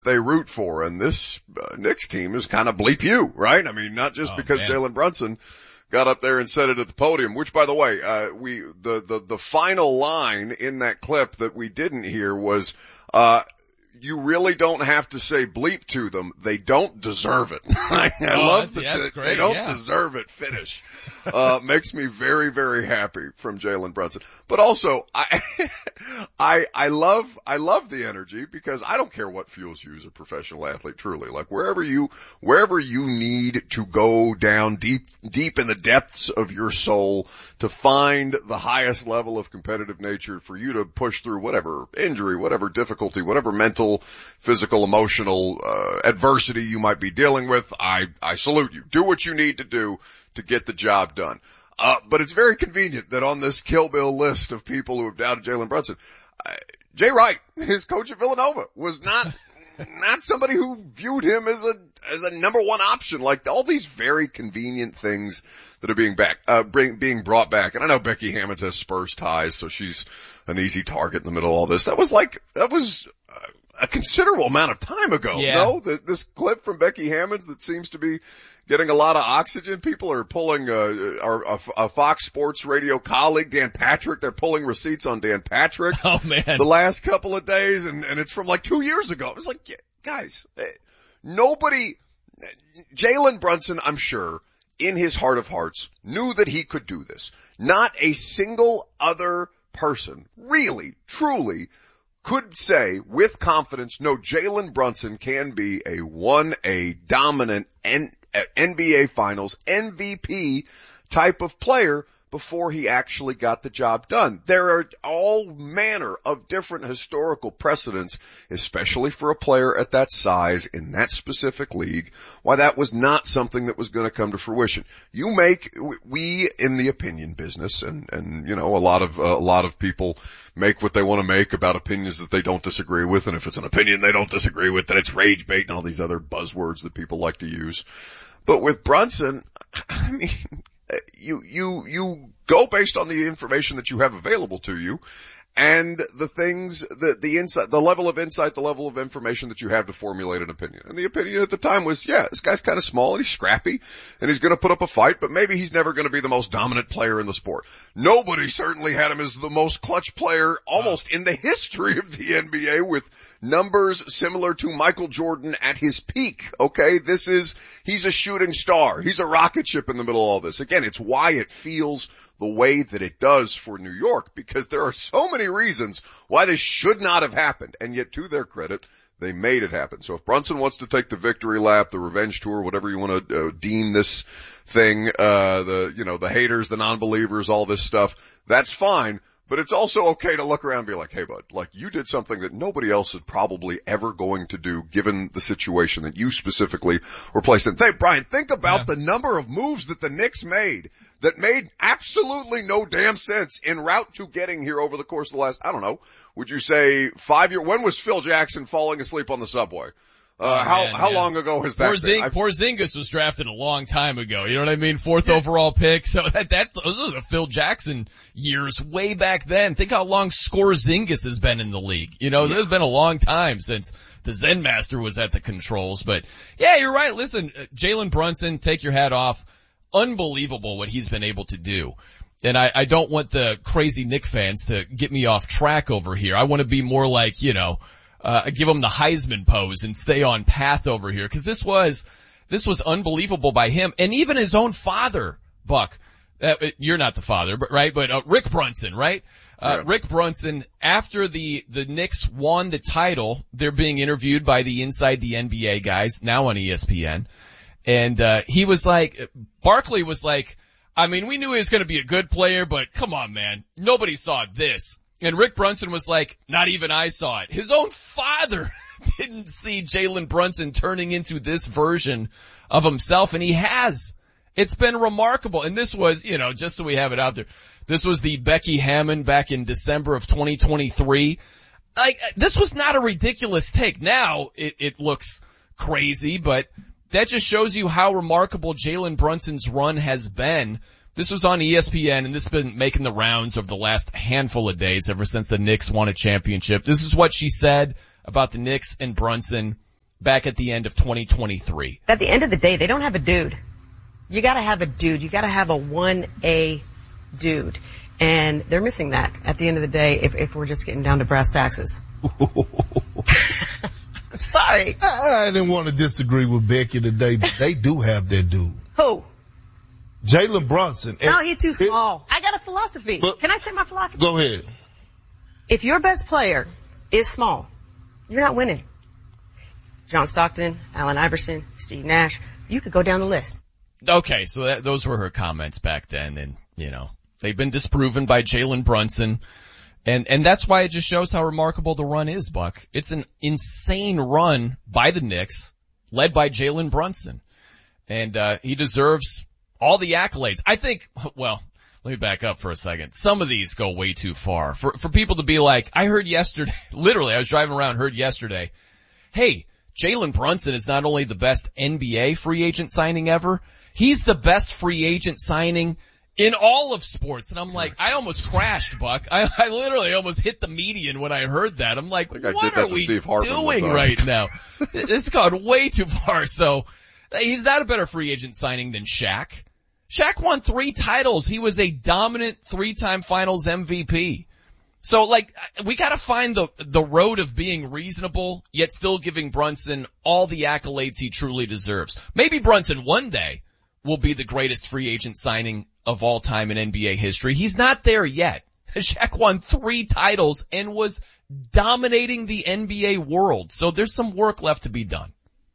they root for, and this Knicks team is kind of bleep you, right? I mean, not just because Jalen Brunson got up there and said it at the podium, which, by the way, the final line in that clip that we didn't hear was, you really don't have to say bleep to them. They don't deserve it. I love that they don't deserve it finish. Makes me very, very happy from Jalen Brunson. But also, I love the energy, because I don't care what fuels you as a professional athlete, truly. Like wherever you need to go down deep in the depths of your soul to find the highest level of competitive nature for you to push through whatever injury, whatever difficulty, whatever mental, physical, emotional, adversity you might be dealing with, I salute you. Do what you need to do to get the job done. But it's very convenient that on this Kill Bill list of people who have doubted Jalen Brunson, Jay Wright, his coach at Villanova, was not somebody who viewed him as a number one option. Like all these very convenient things that are being brought back. And I know Becky Hammons has Spurs ties, so she's an easy target in the middle of all this. That was a considerable amount of time ago. Yeah. No, this clip from Becky Hammons that seems to be getting a lot of oxygen. People are pulling a Fox Sports Radio colleague, Dan Patrick. They're pulling receipts on Dan Patrick. Oh man, the last couple of days, and it's from like 2 years ago. It's like, guys, Jalen Brunson, I'm sure, in his heart of hearts, knew that he could do this. Not a single other person, really, truly, could say with confidence, no, Jalen Brunson can be a dominant NBA Finals MVP type of player before he actually got the job done. There are all manner of different historical precedents, especially for a player at that size in that specific league, why that was not something that was going to come to fruition. We in the opinion business, and you know, a lot of people make what they want to make about opinions that they don't disagree with, and if it's an opinion they don't disagree with, then it's rage bait and all these other buzzwords that people like to use. But with Brunson, I mean, you go based on the information that you have available to you and the things, the insight, the level of insight, the level of information that you have to formulate an opinion. And the opinion at the time was, this guy's kind of small and he's scrappy and he's going to put up a fight, but maybe he's never going to be the most dominant player in the sport. Nobody certainly had him as the most clutch player almost in the history of the NBA, with numbers similar to Michael Jordan at his peak. Okay. He's a shooting star. He's a rocket ship in the middle of all this. Again, it's why it feels the way that it does for New York, because there are so many reasons why this should not have happened. And yet, to their credit, they made it happen. So if Brunson wants to take the victory lap, the revenge tour, whatever you want to deem this thing, the haters, the non-believers, all this stuff, that's fine. But it's also okay to look around and be like, hey bud, like you did something that nobody else is probably ever going to do given the situation that you specifically were placed in. Brian, think about the number of moves that the Knicks made that made absolutely no damn sense en route to getting here over the course of the last, I don't know, would you say 5 years? When was Phil Jackson falling asleep on the subway? How long ago has that been? Porzingis was drafted a long time ago. You know what I mean? Fourth overall pick. So those are the Phil Jackson years way back then. Think how long Scorzingis has been in the league. You know, there's been a long time since the Zen Master was at the controls. But yeah, you're right. Listen, Jalen Brunson, take your hat off. Unbelievable what he's been able to do. And I don't want the crazy Knick fans to get me off track over here. I want to be more like, give him the Heisman pose and stay on path over here. Cause this was unbelievable by him. And even his own father, Buck, you're not the father, but right? But, Rick Brunson, right? Yeah. Rick Brunson, after the Knicks won the title, they're being interviewed by the Inside the NBA guys, now on ESPN. And, he was like, Barkley was like, I mean, we knew he was going to be a good player, but come on, man. Nobody saw this. And Rick Brunson was like, not even I saw it. His own father didn't see Jalen Brunson turning into this version of himself, and he has. It's been remarkable. And this was, just so we have it out there, this was the Becky Hammon back in December of 2023. Like, this was not a ridiculous take. Now it looks crazy, but that just shows you how remarkable Jalen Brunson's run has been. This was on ESPN, and this has been making the rounds over the last handful of days ever since the Knicks won a championship. This is what she said about the Knicks and Brunson back at the end of 2023. At the end of the day, they don't have a dude. You gotta have a dude. You gotta have a 1A dude. And they're missing that at the end of the day if we're just getting down to brass taxes. Sorry. I didn't want to disagree with Becky today, but they do have their dude. Who? Jalen Brunson. No, he's too small. I got a philosophy. Can I say my philosophy? Go ahead. If your best player is small, you're not winning. John Stockton, Allen Iverson, Steve Nash, you could go down the list. Okay, so those were her comments back then, and, they've been disproven by Jalen Brunson. And that's why it just shows how remarkable the run is, Buck. It's an insane run by the Knicks, led by Jalen Brunson. And he deserves all the accolades. I think, well, let me back up for a second. Some of these go way too far. For people to be like, I heard yesterday, literally, I was driving around, heard yesterday, hey, Jalen Brunson is not only the best NBA free agent signing ever, he's the best free agent signing in all of sports. And I'm like, I almost crashed, Buck. I literally almost hit the median when I heard that. I'm like, what are we doing right now? This gone way too far. So he's not a better free agent signing than Shaq. Shaq won 3 titles. He was a dominant 3-time finals MVP. So we gotta find the road of being reasonable, yet still giving Brunson all the accolades he truly deserves. Maybe Brunson one day will be the greatest free agent signing of all time in NBA history. He's not there yet. Shaq won 3 titles and was dominating the NBA world. So there's some work left to be done.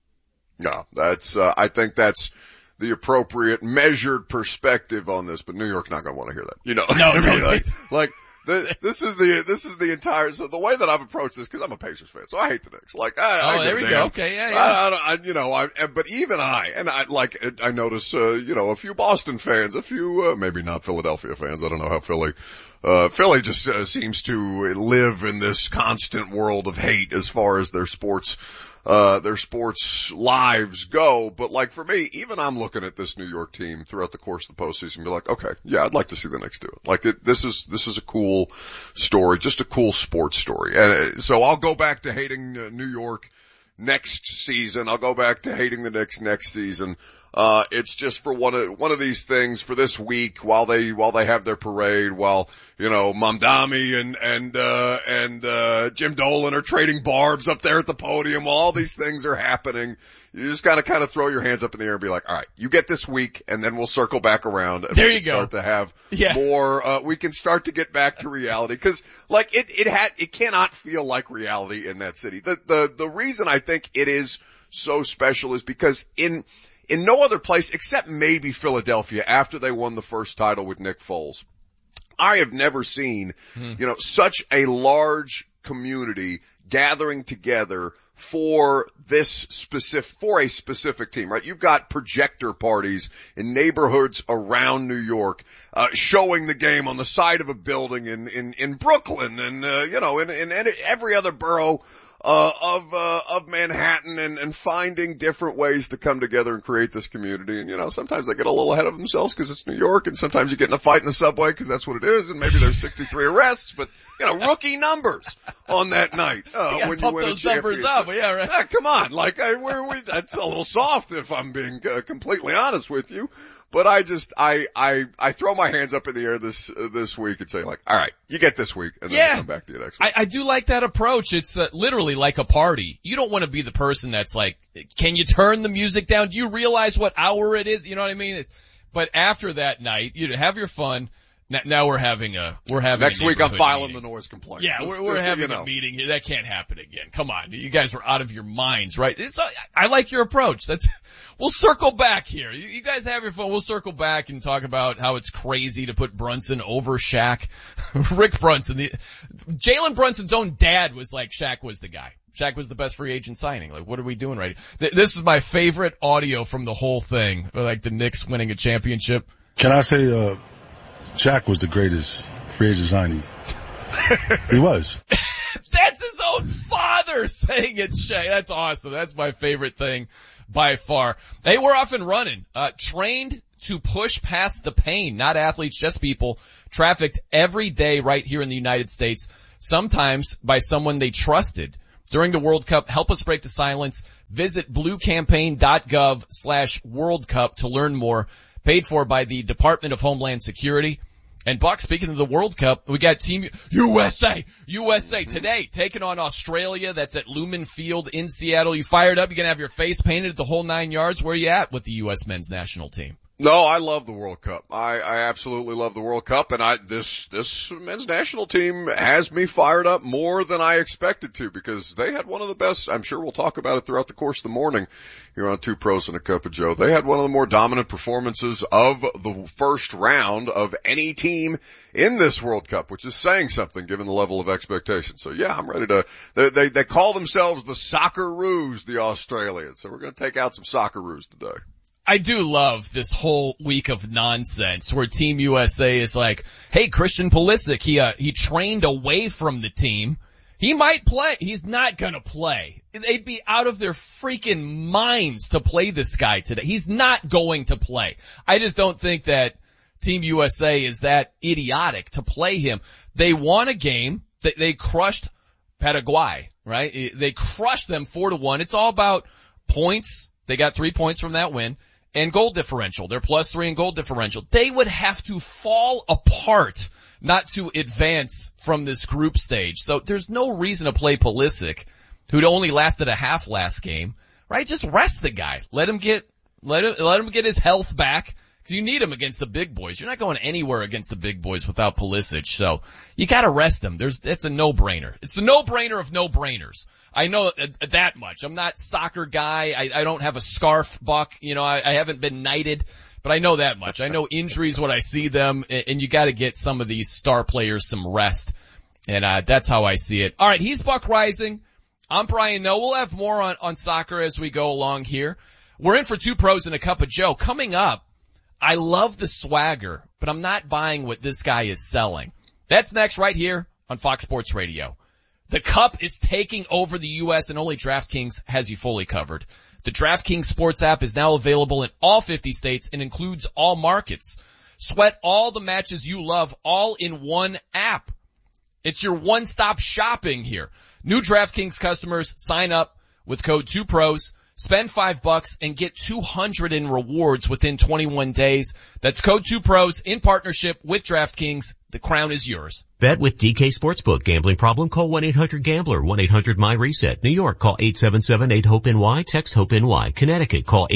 No, I think that's the appropriate measured perspective on this, but New York's not going to want to hear that. No, this is the entire, so the way that I've approached this, cause I'm a Pacers fan, so I hate the Knicks. There we go. Okay, yeah. But even I notice, a few Boston fans, a few, maybe not Philadelphia fans. I don't know how Philly just seems to live in this constant world of hate as far as their sports lives go. But for me, even I'm looking at this New York team throughout the course of the postseason and be like, okay, yeah, I'd like to see the Knicks do it. This is a cool story, just a cool sports story. And so I'll go back to hating New York next season. I'll go back to hating the Knicks next season. It's just for one of these things for this week while they have their parade, while, Mamdani and Jim Dolan are trading barbs up there at the podium, while all these things are happening. You just gotta kind of throw your hands up in the air and be like, all right, you get this week and then we'll circle back around and there we can start to have more, we can start to get back to reality. Cause it cannot feel like reality in that city. The reason I think it is so special is because in no other place except maybe Philadelphia after they won the first title with Nick Foles, I have never seen, such a large community gathering together for a specific team, right? You've got projector parties in neighborhoods around New York, showing the game on the side of a building in Brooklyn and, in every other borough of Manhattan and finding different ways to come together and create this community. And, sometimes they get a little ahead of themselves because it's New York, and sometimes you get in a fight in the subway because that's what it is, and maybe there's 63 arrests, but, rookie numbers on that night, when you win a championship. Those numbers up. Yeah, right. Come on. That's a little soft if I'm being completely honest with you. But I throw my hands up in the air this week and say all right, you get this week and then come back to you next week. I do like that approach. It's literally like a party. You don't want to be the person that's like, can you turn the music down? Do you realize what hour it is? You know what I mean? But after that night, you have your fun. Now we're having next week I'm filing the noise complaint. Yeah, we're having a meeting here. That can't happen again. Come on. You guys were out of your minds, right? I like your approach. We'll circle back here. You guys have your fun. We'll circle back and talk about how it's crazy to put Brunson over Shaq. Rick Brunson, Jalen Brunson's own dad was like, Shaq was the guy. Shaq was the best free agent signing. What are we doing right here? This is my favorite audio from the whole thing. The Knicks winning a championship. Can I say, Shaq was the greatest free agent signing. He was. That's his own father saying it, Shaq. That's awesome. That's my favorite thing by far. Hey, we're off and running. Trained to push past the pain, not athletes, just people, trafficked every day right here in the United States, sometimes by someone they trusted. during the World Cup. Help us break the silence. Visit bluecampaign.gov/World Cup to learn more. Paid for by the Department of Homeland Security. And Buck, speaking of the World Cup, we got Team USA today taking on Australia. That's at Lumen Field in Seattle. You fired up? You gonna have your face painted the whole 9 yards? Where are you at with the U.S. men's national team? No, I love the World Cup. I absolutely love the World Cup, and this men's national team has me fired up more than I expected to, because they had one of the best. I'm sure we'll talk about it throughout the course of the morning here on Two Pros and a Cup of Joe. They had one of the more dominant performances of the first round of any team in this World Cup, which is saying something given the level of expectation. So yeah, I'm ready to, they call themselves the Socceroos, the Australians. So we're going to take out some Socceroos today. I do love this whole week of nonsense where Team USA is like, hey, Christian Pulisic, he trained away from the team. He might play. He's not gonna play. They'd be out of their freaking minds to play this guy today. He's not going to play. I just don't think that Team USA is that idiotic to play him. They won a game. They crushed Paraguay, right? They crushed them 4-1. It's all about points. They got 3 points from that win. And goal differential. They're +3 in goal differential. They would have to fall apart not to advance from this group stage. So there's no reason to play Pulisic, who'd only lasted a half last game, right? Just rest the guy. Let him get his health back. Cause you need him against the big boys. You're not going anywhere against the big boys without Pulisic. So you gotta rest him. It's a no-brainer. It's the no-brainer of no-brainers. I know that much. I'm not soccer guy. I don't have a scarf, Buck. You know, I haven't been knighted, but I know that much. I know injuries when I see them, and you gotta get some of these star players some rest. And, that's how I see it. Alright, he's Buck Rising. I'm Brian Noe. We'll have more on soccer as we go along here. We're in for Two Pros and a Cup of Joe. Coming up, I love the swagger, but I'm not buying what this guy is selling. That's next right here on Fox Sports Radio. The Cup is taking over the U.S. and only DraftKings has you fully covered. The DraftKings Sports app is now available in all 50 states and includes all markets. Sweat all the matches you love all in one app. It's your one-stop shopping here. New DraftKings customers sign up with code 2pros. Spend $5 and get $200 in rewards within 21 days. That's code 2pros in partnership with DraftKings. The crown is yours. Bet with DK Sportsbook. Gambling problem? Call 1-800-GAMBLER. 1-800-MY-RESET. New York, call 877-8-HOPE-NY. Text HOPE-NY. Connecticut, call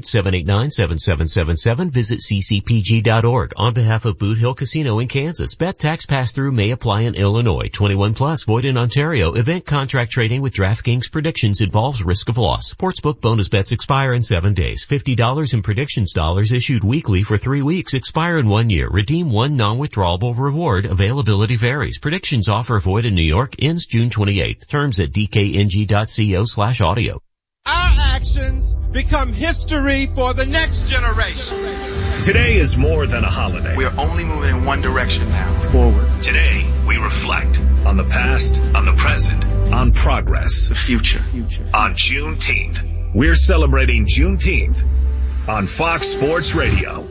888-789-7777. Visit ccpg.org. On behalf of Boot Hill Casino in Kansas, bet tax pass-through may apply in Illinois. 21 plus, void in Ontario. Event contract trading with DraftKings predictions involves risk of loss. Sportsbook bonus bets expire in 7 days. $50 in predictions dollars issued weekly for 3 weeks. Expire in 1 year. Redeem one non-withdrawable reward. Availability varies. Predictions offer void in New York. Ends June 28th. Terms at dkng.co/audio. Our actions become history for the next generation. Today is more than a holiday. We are only moving in one direction now. Forward. Today, we reflect on the past, on the present, on progress. The future. On Juneteenth. We're celebrating Juneteenth on Fox Sports Radio.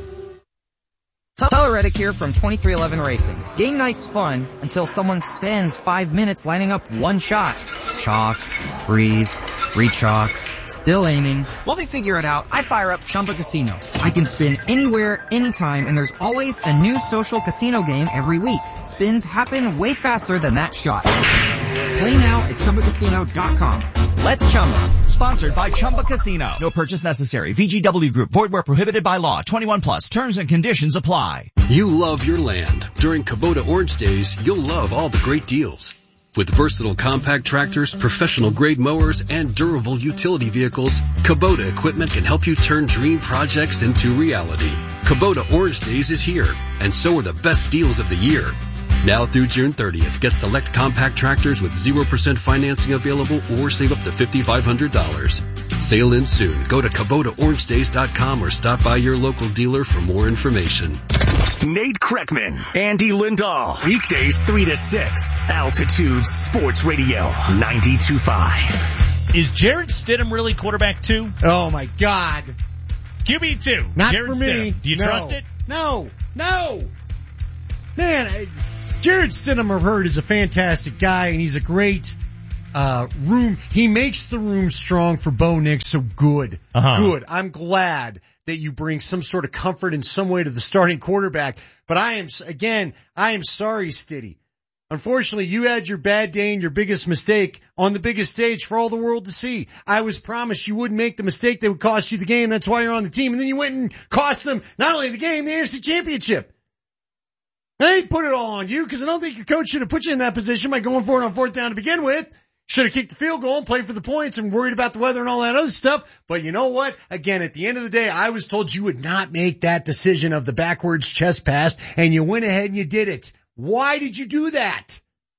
Tyler Reddick here from 2311 Racing. Game night's fun until someone spends 5 minutes lining up one shot. Chalk, breathe, re-chalk, still aiming. While they figure it out, I fire up Chumba Casino. I can spin anywhere, anytime, and there's always a new social casino game every week. Spins happen way faster than that shot. Play now at ChumbaCasino.com. Let's Chumba. Sponsored by Chumba Casino. No purchase necessary. VGW Group. Void where prohibited by law. 21 plus. Terms and conditions apply. You love your land. During Kubota Orange Days, you'll love all the great deals. With versatile compact tractors, professional grade mowers, and durable utility vehicles, Kubota equipment can help you turn dream projects into reality. Kubota Orange Days is here, and so are the best deals of the year. Now through June 30th, get select compact tractors with 0% financing available or save up to $5,500. Sale ends soon. Go to KubotaOrangeDays.com or stop by your local dealer for more information. Nate Kreckman, Andy Lindahl. Weekdays 3 to 6. Altitude Sports Radio 92.5. Is Jarrett Stidham really quarterback 2? Oh my God. QB2. Not Jarrett for me. Stidham. Do you trust it? No. Man, Jarrett Stidham, I've heard, is a fantastic guy, and he's a great room. He makes the room strong for Bo Nix. So good. Good. I'm glad that you bring some sort of comfort in some way to the starting quarterback. But I am sorry, Stiddy. Unfortunately, you had your bad day and your biggest mistake on the biggest stage for all the world to see. I was promised you wouldn't make the mistake that would cost you the game. That's why you're on the team. And then you went and cost them not only the game, the AFC Championship. And I didn't put it all on you because I don't think your coach should have put you in that position by going for it on fourth down to begin with. Should have kicked the field goal and played for the points and worried about the weather and all that other stuff. But you know what? Again, at the end of the day, I was told you would not make that decision of the backwards chest pass, and you went ahead and you did it. Why did you do that?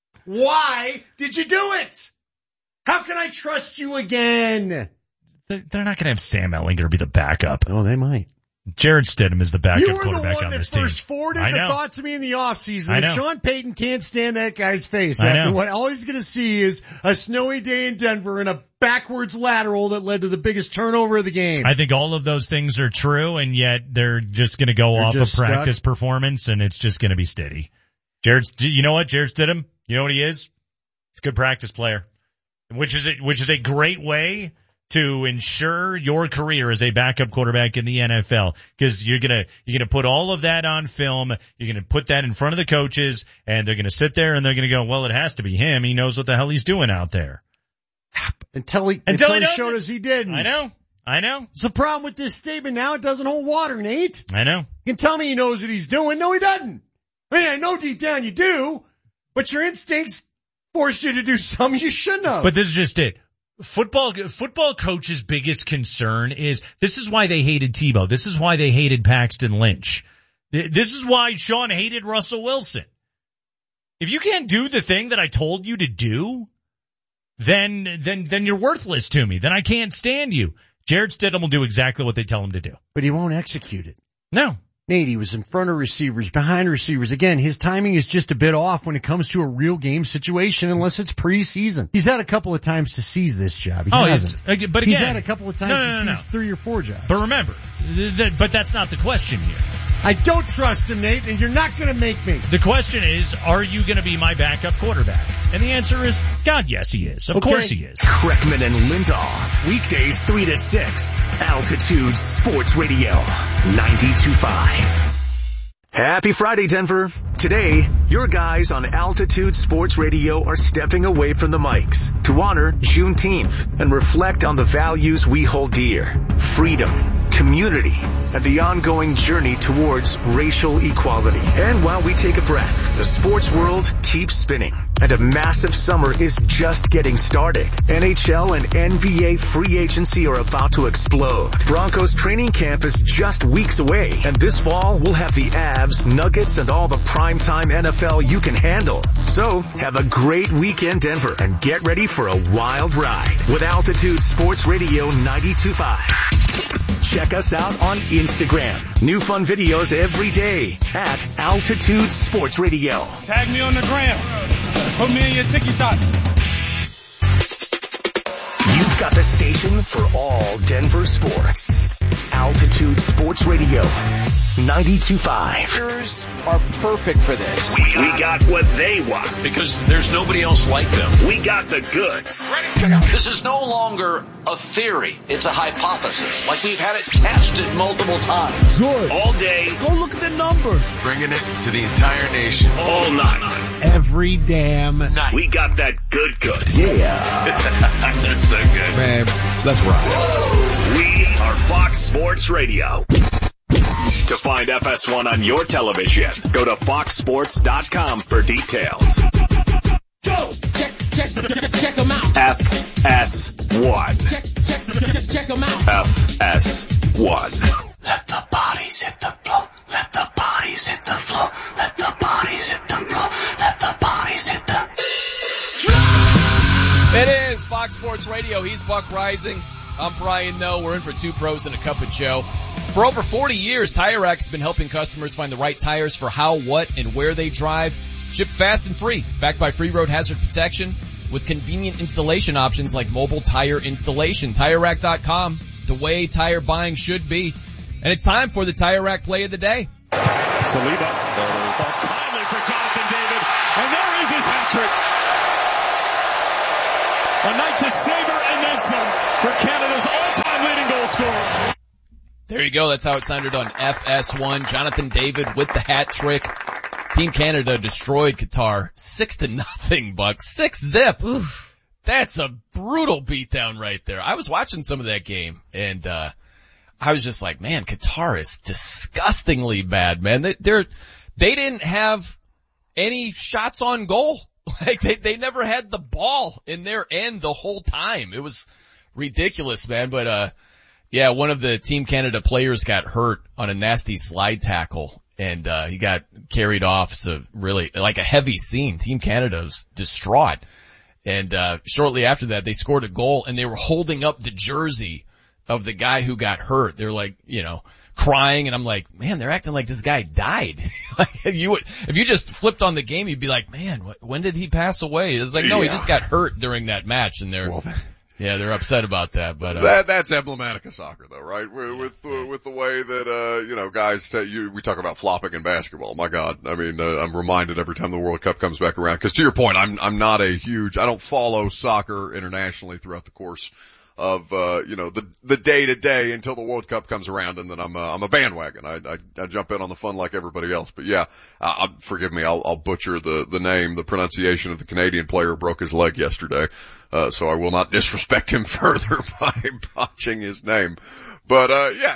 Why did you do it? How can I trust you again? They're not going to have Sam Ehlinger be the backup. Oh, they might. Jarrett Stidham is the backup quarterback on this team. You were the one that first forwarded the thought to me in the offseason that Sean Payton can't stand that guy's face after what all he's going to see is a snowy day in Denver and a backwards lateral that led to the biggest turnover of the game. I think all of those things are true, and yet they're just going to go off of practice performance, and it's just going to be steady. You know what, Jarrett Stidham? You know what he is? He's a good practice player, which is a great way to ensure your career as a backup quarterback in the NFL, because you're gonna put all of that on film. You're gonna put that in front of the coaches, and they're gonna sit there and they're gonna go, well, it has to be him. He knows what the hell he's doing out there. Until he showed us he didn't. I know. It's a problem with this statement now. It doesn't hold water, Nate. I know. You can tell me he knows what he's doing. No, he doesn't. I mean, I know deep down you do, but your instincts force you to do something you shouldn't have. But this is just it. Football coach's biggest concern is, this is why they hated Tebow. This is why they hated Paxton Lynch. This is why Sean hated Russell Wilson. If you can't do the thing that I told you to do, then you're worthless to me. Then I can't stand you. Jarrett Stidham will do exactly what they tell him to do. But he won't execute it. No. Nate, he was in front of receivers, behind receivers. Again, his timing is just a bit off when it comes to a real game situation, unless it's preseason. He's had a couple of times to seize this job. He hasn't. But again, he's had a couple of times to seize 3 or 4 jobs. But remember, but that's not the question here. I don't trust him, Nate, and you're not going to make me. The question is, are you going to be my backup quarterback? And the answer is, God, yes, he is. Of course he is. Kreckman and Lindahl, weekdays 3 to 6, Altitude Sports Radio, 92.5. Happy Friday, Denver. Today, your guys on Altitude Sports Radio are stepping away from the mics to honor Juneteenth and reflect on the values we hold dear: freedom, community, and the ongoing journey towards racial equality. And while we take a breath, the sports world keeps spinning, and a massive summer is just getting started. NHL and NBA free agency are about to explode. Broncos training camp is just weeks away, and this fall we'll have the Avs, Nuggets, and all the primetime NFL you can handle. So have a great weekend, Denver, and get ready for a wild ride with Altitude Sports Radio 92.5. Check us out on Instagram. New fun videos every day at Altitude Sports Radio. Tag me on the gram. Put me in your TikTok. You've got the station for all Denver sports. Altitude Sports Radio, 92.5. Players are perfect for this. We got what they want. Because there's nobody else like them. We got the goods. This is no longer a theory. It's a hypothesis. Like we've had it tested multiple times. Good. All day. Go look at the numbers. Bringing it to the entire nation. All night. Every damn night. We got that good. Yeah. That's so good. Man, let's rock. We are Fox Sports Radio. To find FS1 on your television, go to foxsports.com for details. Go! Check them out. FS1. Check them out. FS1. Let the bodies hit the floor. Let the bodies hit the floor. Let the bodies hit the floor. Let the bodies hit the... It is Fox Sports Radio. He's Buck Rising. I'm Brian Noe. We're in for Two Pros and a Cup of Joe. For over 40 years, Tire Rack has been helping customers find the right tires for how, what, and where they drive. Shipped fast and free, backed by free road hazard protection with convenient installation options like mobile tire installation. TireRack.com, the way tire buying should be. And it's time for the Tire Rack Play of the Day. Saliba falls kindly for Jonathan David, and there is his hat trick. A night to savor and then some for Canada's all-time leading goal scorer. There you go. That's how it sounded on FS1. Jonathan David with the hat trick. Team Canada destroyed Qatar 6-0, Bucks. 6-zip. Oof. That's a brutal beatdown right there. I was watching some of that game and, I was just like, man, Qatar is disgustingly bad, man. They didn't have any shots on goal. Like they never had the ball in their end the whole time. It was ridiculous, man. But, yeah, one of the Team Canada players got hurt on a nasty slide tackle and, he got carried off. So really like a heavy scene. Team Canada was distraught. And, shortly after that, they scored a goal and they were holding up the jersey of the guy who got hurt. They're like, crying, and I'm like, man, they're acting like this guy died. Like if you just flipped on the game, you'd be like, man, when did he pass away? It's like, no, he just got hurt during that match, and they're upset about that. But that's emblematic of soccer, though, right? With the way that guys say we talk about flopping in basketball. My God, I mean, I'm reminded every time the World Cup comes back around. Because to your point, I'm not I don't follow soccer internationally throughout the course of the day to day until the World Cup comes around, and then I'm a bandwagon. I jump in on the fun like everybody else. But yeah, forgive me, I'll butcher the name, the pronunciation of the Canadian player who broke his leg yesterday. So I will not disrespect him further by botching his name. But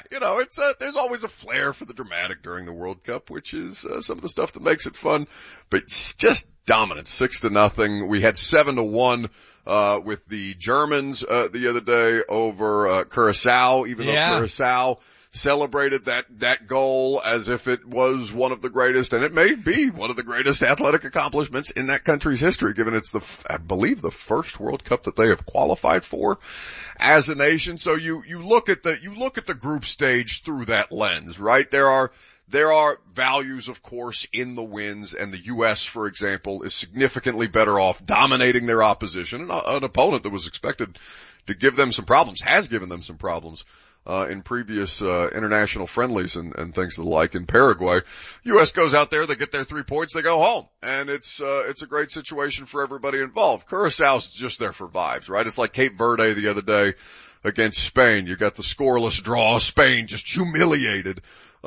there's always a flair for the dramatic during the World Cup, which is some of the stuff that makes it fun. But it's just dominant, 6-0. We had 7-1 with the Germans the other day over Curacao, even though Curacao celebrated that goal as if it was one of the greatest, and it may be one of the greatest athletic accomplishments in that country's history, given it's I believe the first World Cup that they have qualified for as a nation. So you look at the group stage through that lens, right? There are values, of course, in the wins, and the U.S., for example, is significantly better off dominating their opposition, and an opponent that was expected to give them some problems, has given them some problems in previous international friendlies and things of the like. In Paraguay, U.S. goes out there, they get their 3 points, they go home, and it's a great situation for everybody involved. Curaçao's just there for vibes, right? It's like Cape Verde the other day against Spain. You got the scoreless draw, Spain just humiliated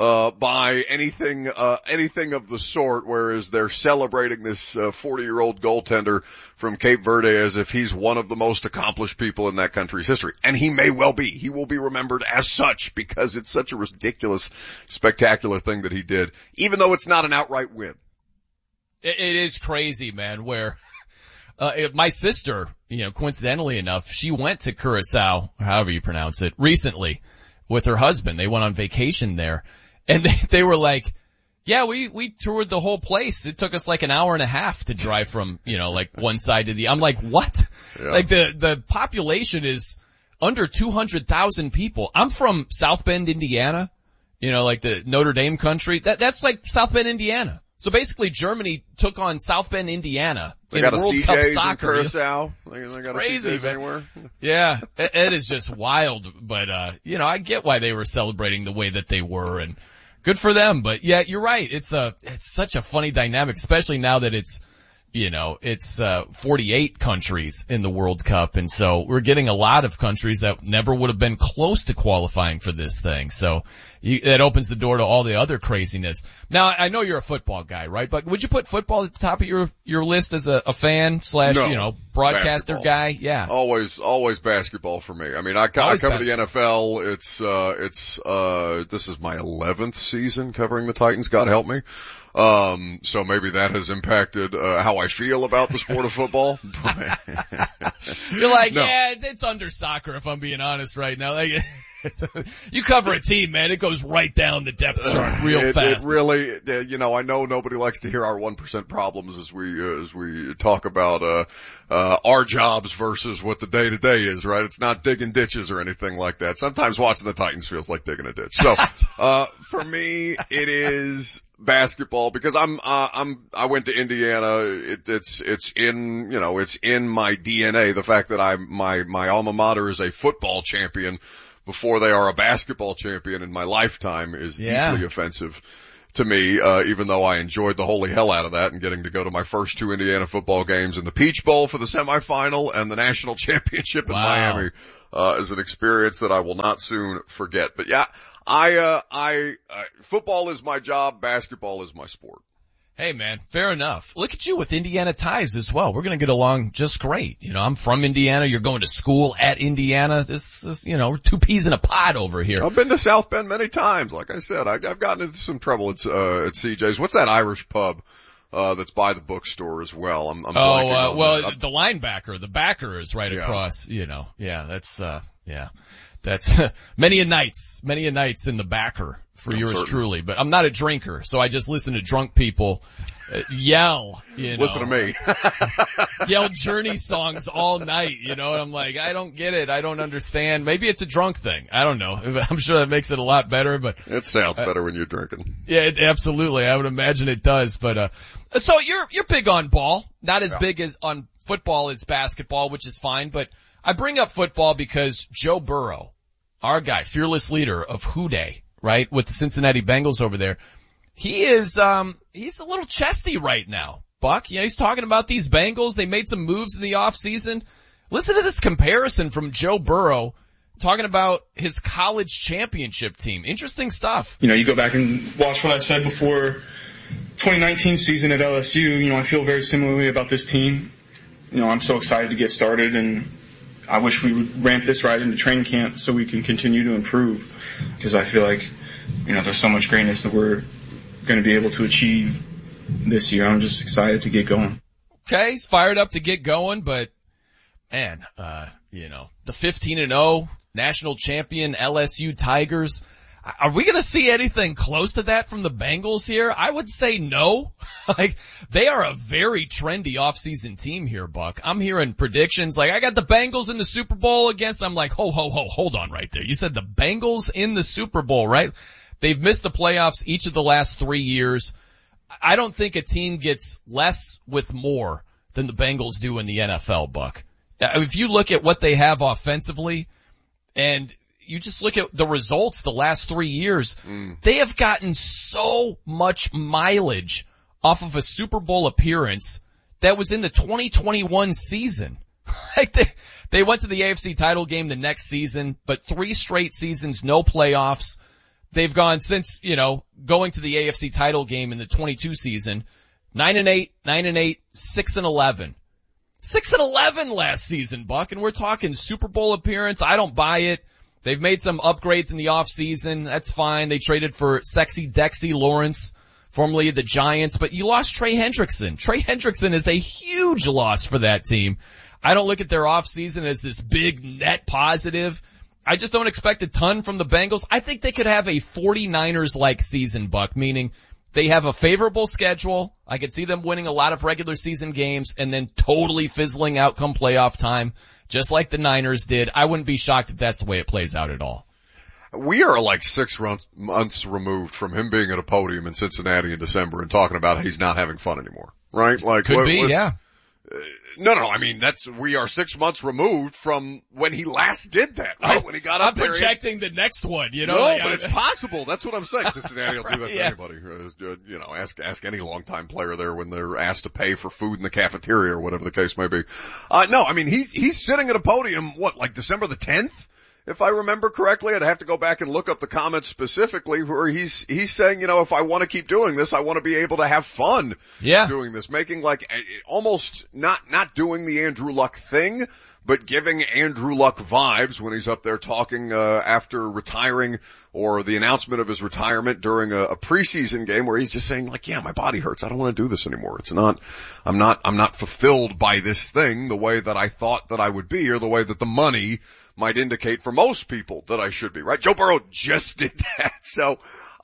by anything of the sort, whereas they're celebrating this 40-year-old goaltender from Cape Verde as if he's one of the most accomplished people in that country's history. And he may well be. He will be remembered as such because it's such a ridiculous, spectacular thing that he did, even though it's not an outright win. It is crazy, man, where my sister, coincidentally enough, she went to Curacao, however you pronounce it, recently with her husband. They went on vacation there. And they were like, yeah, we toured the whole place. It took us like an hour and a half to drive from, one side to the, I'm like, what? Yeah. Like the population is under 200,000 people. I'm from South Bend, Indiana, like the Notre Dame country. That's like South Bend, Indiana. So basically Germany took on South Bend, Indiana. They got a CJ's in Curacao. They got crazy, a CJ's anywhere. Yeah, it is just wild. But, I get why they were celebrating the way that they were, and good for them. But yeah, you're right. It's such a funny dynamic, especially now that it's 48 countries in the World Cup. And so we're getting a lot of countries that never would have been close to qualifying for this thing. So that opens the door to all the other craziness. Now, I know you're a football guy, right? But would you put football at the top of your list as a fan / broadcaster basketball guy? Yeah. Always basketball for me. I mean, I cover the NFL. This is my 11th season covering the Titans, God help me. So maybe that has impacted, how I feel about the sport of football. You're like, no. Yeah, it's under soccer if I'm being honest right now. Like, you cover a team, man, it goes right down the depth chart real fast. It really, I know nobody likes to hear our 1% problems as we talk about, our jobs versus what the day to day is, right? It's not digging ditches or anything like that. Sometimes watching the Titans feels like digging a ditch. So, for me, it is basketball because I went to Indiana. It's in my DNA. The fact that my alma mater is a football champion before they are a basketball champion in my lifetime is deeply offensive to me, even though I enjoyed the holy hell out of that and getting to go to my first 2 Indiana football games in the Peach Bowl for the semifinal and the national championship in Miami, is an experience that I will not soon forget. But yeah, football is my job, basketball is my sport. Hey man, fair enough. Look at you with Indiana ties as well. We're going to get along just great. You know, I'm from Indiana. You're going to school at Indiana. This is, you know, we're 2 peas in a pod over here. I've been to South Bend many times. Like I said, I've gotten into some trouble at CJ's. What's that Irish pub, that's by the bookstore as well? I'm blanking on that. The linebacker, the backer is right across, you know. Yeah, that's many a nights in the backer for yours truly. But I'm not a drinker, so I just listen to drunk people yell, you know. Listen to me. Yell Journey songs all night, you know, and I'm like, I don't get it. I don't understand. Maybe it's a drunk thing. I don't know. I'm sure that makes it a lot better, but. It sounds better when you're drinking. Yeah, absolutely. I would imagine it does, but, so you're big on ball. Not as big as on football as basketball, which is fine, but I bring up football because Joe Burrow, our guy, fearless leader of Houday, right, with the Cincinnati Bengals over there, he is, he's a little chesty right now, Buck. You know, he's talking about these Bengals. They made some moves in the off season. Listen to this comparison from Joe Burrow talking about his college championship team. Interesting stuff. You know, you go back and watch what I said before 2019 season at LSU. You know, I feel very similarly about this team. You know, I'm so excited to get started, and I wish we would ramp this right into training camp so we can continue to improve, because I feel like, you know, there's so much greatness that we're going to be able to achieve this year. I'm just excited to get going. Okay, he's fired up to get going, but man, you know, the 15-0 national champion LSU Tigers. Are we going to see anything close to that from the Bengals here? I would say no. Like, they are a very trendy offseason team here, Buck. I'm hearing predictions like, I got the Bengals in the Super Bowl against, I'm like, hold on right there. You said the Bengals in the Super Bowl, right? They've missed the playoffs each of the last 3 years. I don't think a team gets less with more than the Bengals do in the NFL, Buck. If you look at what they have offensively and you just look at the results the last 3 years, they have gotten so much mileage off of a Super Bowl appearance that was in the 2021 season. Like they went to the AFC title game the next season, but 3 straight seasons, no playoffs. They've gone since, you know, going to the AFC title game in the 22 season, 9-8, 9-8, 6-11. 6-11 last season, Buck, and we're talking Super Bowl appearance. I don't buy it. They've made some upgrades in the off season. That's fine. They traded for sexy Dexy Lawrence, formerly of the Giants, but you lost Trey Hendrickson. Trey Hendrickson is a huge loss for that team. I don't look at their off season as this big net positive. I just don't expect a ton from the Bengals. I think they could have a 49ers-like season, Buck, meaning they have a favorable schedule. I could see them winning a lot of regular season games and then totally fizzling out come playoff time, just like the Niners did. I wouldn't be shocked if that's the way it plays out at all. We are like 6 months removed from him being at a podium in Cincinnati in December and talking about he's not having fun anymore, right? Like, could be, yeah. No, I mean, we are 6 months removed from when he last did that, right? Oh, when he got up there. I'm projecting the next one, you know? No, but it's possible. That's what I'm saying. Cincinnati will do that to anybody. You know, ask any longtime player there when they're asked to pay for food in the cafeteria or whatever the case may be. No, I mean, he's sitting at a podium, like December the 10th? If I remember correctly, I'd have to go back and look up the comments specifically where he's saying, you know, if I want to keep doing this, I want to be able to have fun doing this, making like almost not doing the Andrew Luck thing, but giving Andrew Luck vibes when he's up there talking, after retiring or the announcement of his retirement during a preseason game where he's just saying like, yeah, my body hurts. I don't want to do this anymore. I'm not fulfilled by this thing the way that I thought that I would be or the way that the money might indicate for most people that I should be, right? Joe Burrow just did that. So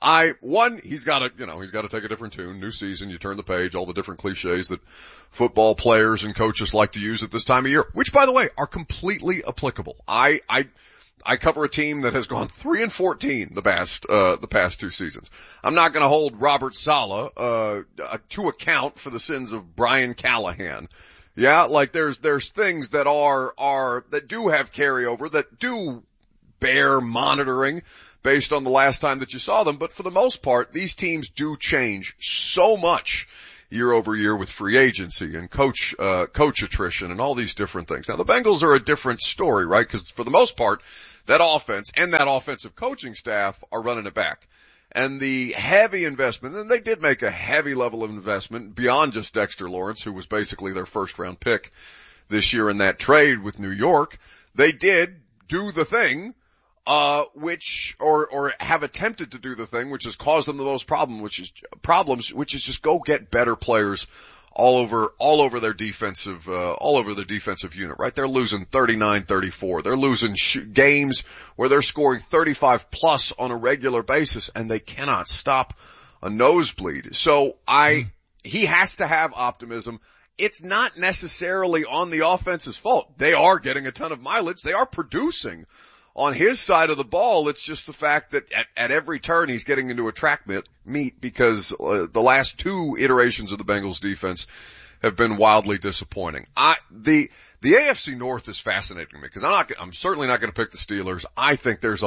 he's got to take a different tune. New season, you turn the page, all the different cliches that football players and coaches like to use at this time of year, which by the way are completely applicable. I cover a team that has gone 3-14 the past 2 seasons. I'm not going to hold Robert Saleh to account for the sins of Brian Callahan. Yeah, like there's things that that do have carryover, that do bare monitoring based on the last time that you saw them. But for the most part, these teams do change so much year over year with free agency and coach attrition and all these different things. Now the Bengals are a different story, right? Because for the most part, that offense and that offensive coaching staff are running it back. And the heavy investment, and they did make a heavy level of investment beyond just Dexter Lawrence, who was basically their first round pick this year in that trade with New York. They did do the thing, which have attempted to do the thing, which has caused them the most problems, which is just go get better players all over their defensive unit, right? They're losing 39-34. They're losing games where they're scoring 35 plus on a regular basis, and they cannot stop a nosebleed. So he has to have optimism. It's not necessarily on the offense's fault. They are getting a ton of mileage. They are producing on his side of the ball. It's just the fact that at every turn he's getting into a track meet because the last two iterations of the Bengals defense have been wildly disappointing. The AFC North is fascinating me because I'm certainly not going to pick the Steelers. I think there's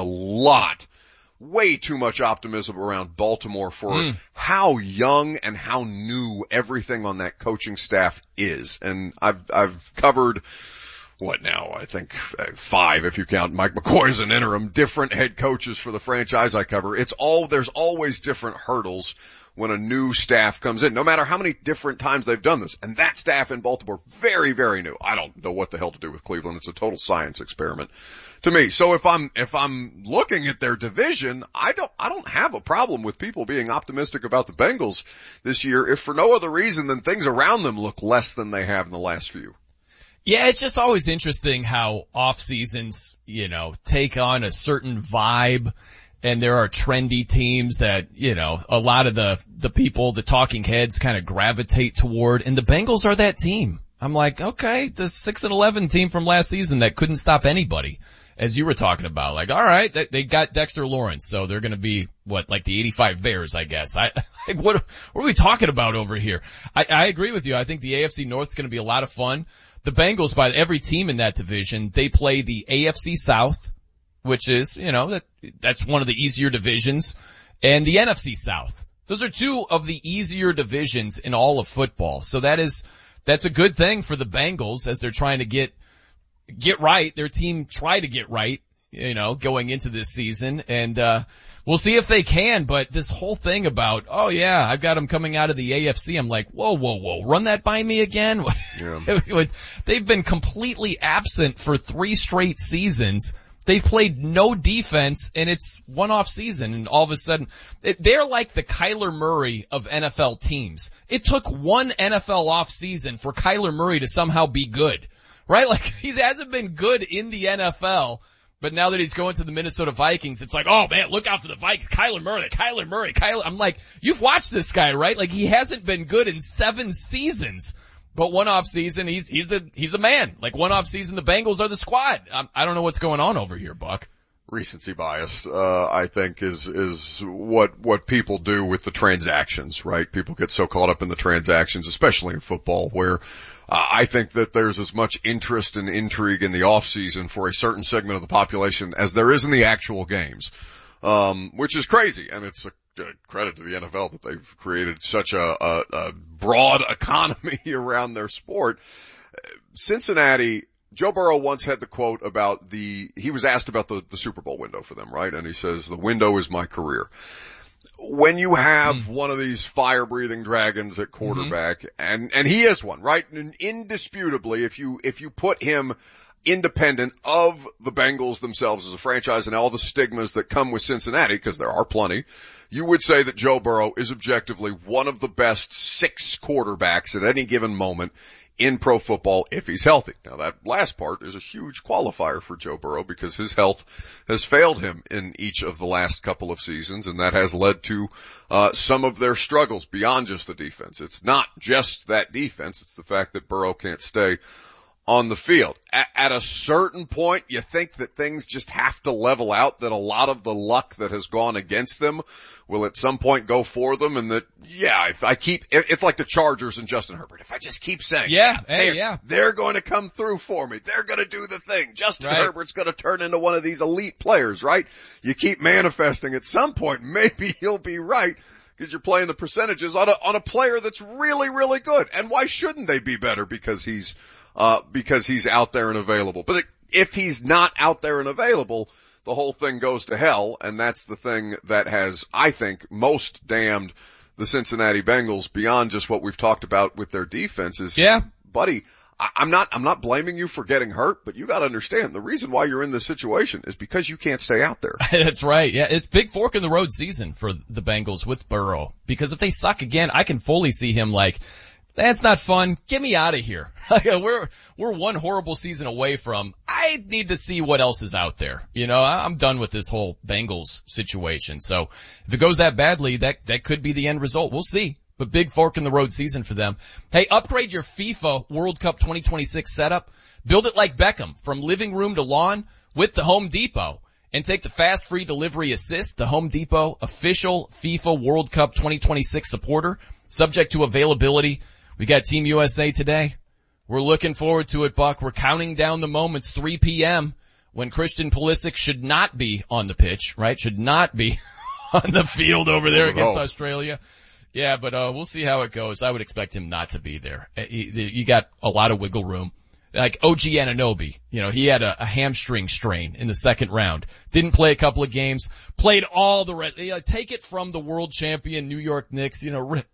way too much optimism around Baltimore for how young and how new everything on that coaching staff is. And I've covered I think 5 if you count Mike McCoy as an interim, different head coaches for the franchise I cover. There's always different hurdles when a new staff comes in, no matter how many different times they've done this. And that staff in Baltimore, very, very new. I don't know what the hell to do with Cleveland. It's a total science experiment to me. So if I'm looking at their division, I don't have a problem with people being optimistic about the Bengals this year, if for no other reason than things around them look less than they have in the last few. Yeah, it's just always interesting how off seasons, take on a certain vibe, and there are trendy teams that, a lot of the people, the talking heads kind of gravitate toward, and the Bengals are that team. I'm like, okay, the 6-11 team from last season that couldn't stop anybody, as you were talking about. Like, all right, they got Dexter Lawrence, so they're gonna be, like the 85 Bears, I guess. What are we talking about over here? I agree with you. I think the AFC North's gonna be a lot of fun. The Bengals, by every team in that division, they play the AFC South, which is, that's one of the easier divisions, and the NFC South. Those are two of the easier divisions in all of football. So that's a good thing for the Bengals as they're trying to get right. Their team tried to get right, going into this season, and we'll see if they can. But this whole thing about, oh yeah, I've got them coming out of the AFC. I'm like, whoa, run that by me again. Yeah. They've been completely absent for 3 straight seasons. They've played no defense, and it's one off season, and all of a sudden, they're like the Kyler Murray of NFL teams. It took one NFL off season for Kyler Murray to somehow be good, right? Like, he hasn't been good in the NFL, but now that he's going to the Minnesota Vikings, it's like, oh man, look out for the Vikings. Kyler Murray. I'm like, you've watched this guy, right? Like, he hasn't been good in 7 seasons. But one off season, he's the man. Like, one off season, the Bengals are the squad. I don't know what's going on over here, Buck. Recency bias, I think is what people do with the transactions, right? People get so caught up in the transactions, especially in football, where I think that there's as much interest and intrigue in the off season for a certain segment of the population as there is in the actual games. Which is crazy, and it's a credit to the NFL that they've created such a broad economy around their sport. Cincinnati, Joe Burrow once had the quote about he was asked about the Super Bowl window for them, right? And he says, the window is my career. When you have one of these fire-breathing dragons at quarterback, and he is one, right? And indisputably, if you put him independent of the Bengals themselves as a franchise and all the stigmas that come with Cincinnati, because there are plenty, you would say that Joe Burrow is objectively one of the best 6 quarterbacks at any given moment in pro football if he's healthy. Now that last part is a huge qualifier for Joe Burrow because his health has failed him in each of the last couple of seasons, and that has led to some of their struggles beyond just the defense. It's not just that defense, it's the fact that Burrow can't stay on the field. At a certain point, you think that things just have to level out, that a lot of the luck that has gone against them will at some point go for them, and that, if I keep, it's like the Chargers and Justin Herbert. If I just keep saying, they're going to come through for me. They're going to do the thing. Justin Herbert's going to turn into one of these elite players, right? You keep manifesting. At some point, maybe he'll be right, because you're playing the percentages on a player that's really, really good. And why shouldn't they be better because he's out there and available? But if he's not out there and available, the whole thing goes to hell, and that's the thing that has, I think, most damned the Cincinnati Bengals beyond just what we've talked about with their defenses. Yeah. Buddy, I'm not blaming you for getting hurt, but you gotta understand the reason why you're in this situation is because you can't stay out there. That's right. Yeah, it's big fork in the road season for the Bengals with Burrow, because if they suck again, I can fully see him like, that's not fun. Get me out of here. We're one horrible season away from, I need to see what else is out there. You know, I'm done with this whole Bengals situation. So if it goes that badly, that could be the end result. We'll see. But big fork in the road season for them. Hey, upgrade your FIFA World Cup 2026 setup. Build it like Beckham, from living room to lawn with the Home Depot. And take the fast free delivery assist, the Home Depot official FIFA World Cup 2026 supporter. Subject to availability. We got Team USA today. We're looking forward to it, Buck. We're counting down the moments, 3 p.m. when Christian Pulisic should not be on the pitch, right? Should not be on the field over there against Australia. Yeah, but we'll see how it goes. I would expect him not to be there. You got a lot of wiggle room. Like OG Anunoby, he had a hamstring strain in the second round. Didn't play a couple of games. Played all the rest. Take it from the world champion New York Knicks.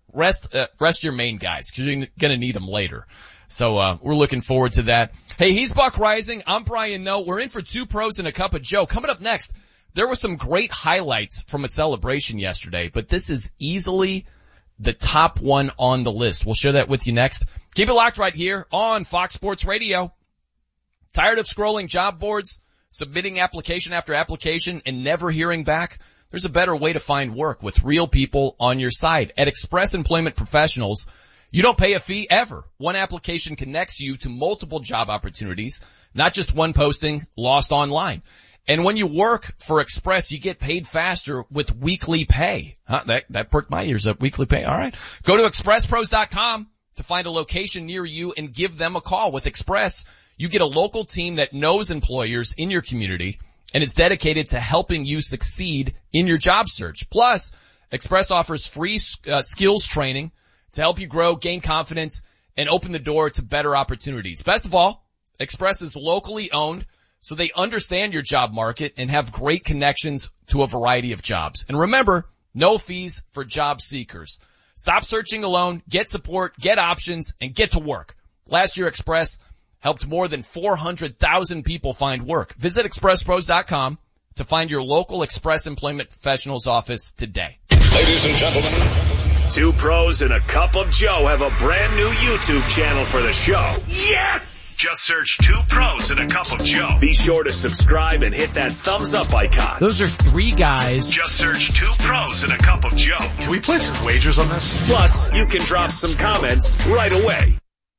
Rest your main guys, because you're gonna need them later. So we're looking forward to that. Hey, he's Buck Rising. I'm Brian Noe. We're in for two pros and a cup of Joe. Coming up next, there were some great highlights from a celebration yesterday, but this is easily the top one on the list. We'll share that with you next. Keep it locked right here on Fox Sports Radio. Tired of scrolling job boards, submitting application after application, and never hearing back? There's a better way to find work with real people on your side. At Express Employment Professionals, you don't pay a fee ever. One application connects you to multiple job opportunities, not just one posting lost online. And when you work for Express, you get paid faster with weekly pay. That perked my ears up. Weekly pay. All right. Go to expresspros.com to find a location near you and give them a call. With Express, you get a local team that knows employers in your community and is dedicated to helping you succeed in your job search. Plus, Express offers free skills training to help you grow, gain confidence, and open the door to better opportunities. Best of all, Express is locally owned, so they understand your job market and have great connections to a variety of jobs. And remember, no fees for job seekers. Stop searching alone, get support, get options, and get to work. Last year, Express helped more than 400,000 people find work. Visit expresspros.com to find your local Express Employment Professionals office today. Ladies and gentlemen, two pros and a cup of Joe have a brand new YouTube channel for the show. Yes! Just search Two Pros and a Cup of Joe. Be sure to subscribe and hit that thumbs up icon. Those are three guys. Just search Two Pros and a Cup of Joe. Can we play some wagers on this? Plus, you can drop some comments right away.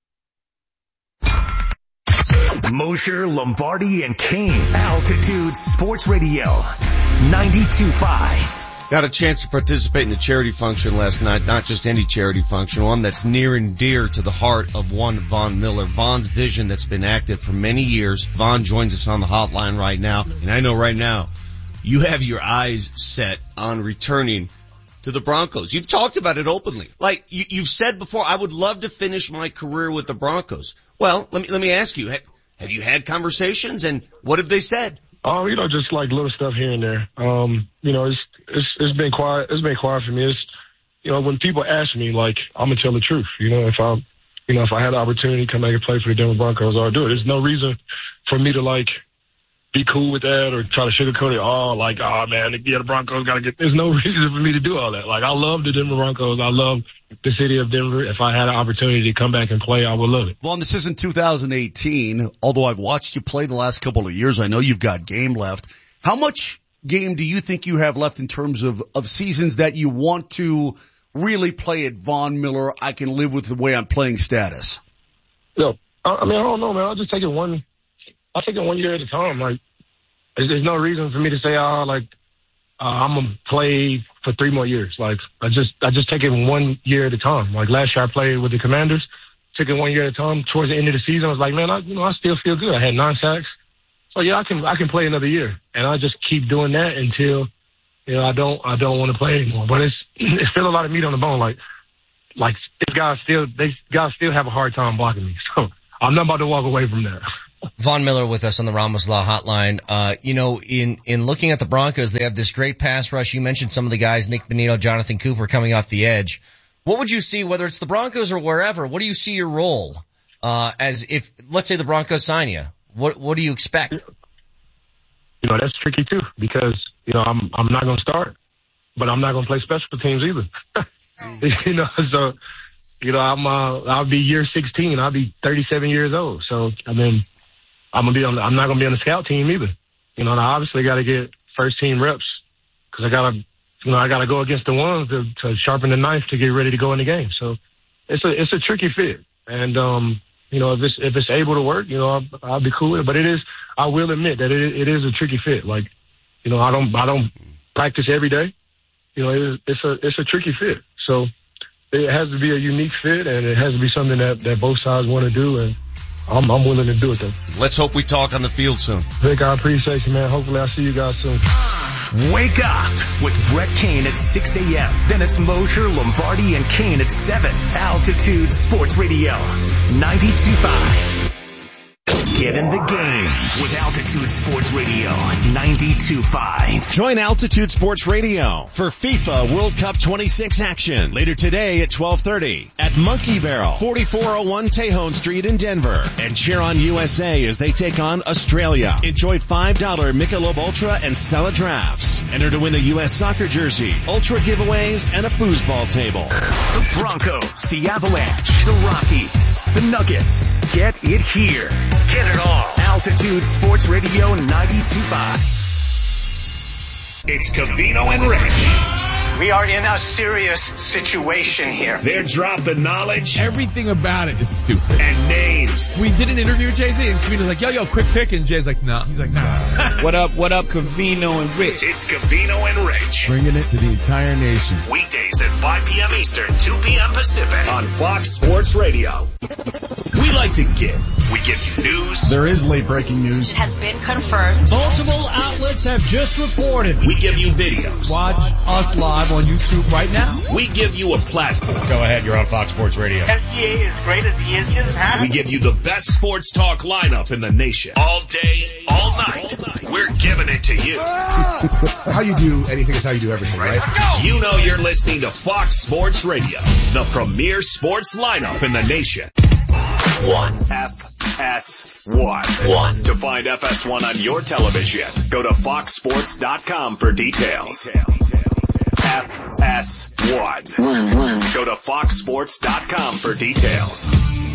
Mosher, Lombardi, and Kane. Altitude Sports Radio. 92.5. Got a chance to participate in a charity function last night, not just any charity function, one that's near and dear to the heart of one Von Miller. Von's vision that's been active for many years. Von joins us on the hotline right now, and I know right now you have your eyes set on returning to the Broncos. You've talked about it openly. Like you've said before, I would love to finish my career with the Broncos. Well, let me ask you, have you had conversations, and what have they said? Just like little stuff here and there. It's been quiet. It's been quiet for me. It's, when people ask me, like, I'm gonna tell the truth. If I had the opportunity to come back and play for the Denver Broncos, I'll do it. There's no reason for me to be cool with that or try to sugarcoat it. The Broncos gotta get. There's no reason for me to do all that. I love the Denver Broncos. I love the city of Denver. If I had an opportunity to come back and play, I would love it. Well, this isn't 2018. Although I've watched you play the last couple of years, I know you've got game left. How much game do you think you have left in terms of seasons that you want to really play at Von Miller? I can live with the way I'm playing status. No, I mean, I don't know, man. I'll take it one year at a time. Like, there's no reason for me to say, I'm gonna play for 3 more years. Like, I just take it 1 year at a time. Like last year I played with the Commanders, took it 1 year at a time. Towards the end of the season, I was like, man, I still feel good. I had 9 sacks. So yeah, I can play another year. And I just keep doing that until, I don't want to play anymore. But it's still a lot of meat on the bone. Like these guys still have a hard time blocking me. So I'm not about to walk away from that. Von Miller with us on the Ramos Law Hotline. In looking at the Broncos, they have this great pass rush. You mentioned some of the guys, Nick Bonito, Jonathan Cooper coming off the edge. What would you see, whether it's the Broncos or wherever, what do you see your role, as if, let's say the Broncos sign you? What do you expect? That's tricky too, because, I'm not going to start, but I'm not going to play special teams either. So, I'll be year 16. I'll be 37 years old. So, I mean, I'm not going to be on the scout team either. And I obviously got to get first team reps because I got to go against the ones to sharpen the knife to get ready to go in the game. So it's a tricky fit. And, if it's able to work, I'll be cool with it. But I will admit that it is a tricky fit. Like, I don't practice every day. It's a tricky fit. So it has to be a unique fit, and it has to be something that both sides want to do, and I'm willing to do it, though. Let's hope we talk on the field soon. Vic, I appreciate you, man. Hopefully I'll see you guys soon. Wake up with Brett Kane at 6 a.m. Then it's Mosher, Lombardi, and Kane at 7. Altitude Sports Radio, 92.5. Get in the game with Altitude Sports Radio 92.5. Join Altitude Sports Radio for FIFA World Cup 26 action later today at 12:30 at Monkey Barrel, 4401 Tejon Street in Denver. And cheer on USA as they take on Australia. Enjoy $5 Michelob Ultra and Stella drafts. Enter to win a U.S. soccer jersey, Ultra giveaways, and a foosball table. The Broncos, the Avalanche, the Rockies, the Nuggets. Get it here. Get it all. Altitude Sports Radio 92.5. It's Covino and Rich. We are in a serious situation here. They're dropping knowledge. Everything about it is stupid. And names. We did an interview with Jay-Z, and Covino's like, yo, quick pick, and Jay's like, no. He's like, no. What up, Covino and Rich? It's Covino and Rich. Bringing it to the entire nation. Weekdays at 5 p.m. Eastern, 2 p.m. Pacific on Fox Sports Radio. We like to give. We give you news. There is late breaking news. It has been confirmed. Multiple outlets have just reported. We give you videos. Watch us live on YouTube right now. We give you a platform. Go ahead, you're on Fox Sports Radio. SGA is great as he is just happy. We give you the best sports talk lineup in the nation. All day, all night. We're giving it to you. How you do anything is how you do everything, right? You know you're listening to Fox Sports Radio, the premier sports lineup in the nation. 1. FS1. To find FS1 on your television, go to foxsports.com for details. FS1. Go to foxsports.com for details.